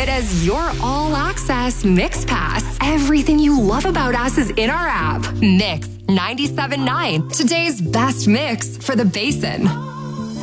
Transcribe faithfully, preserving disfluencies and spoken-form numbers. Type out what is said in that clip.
it as your all-access Mix Pass. Everything you love about us is in our app. Mix ninety-seven point nine, today's best mix for the Basin.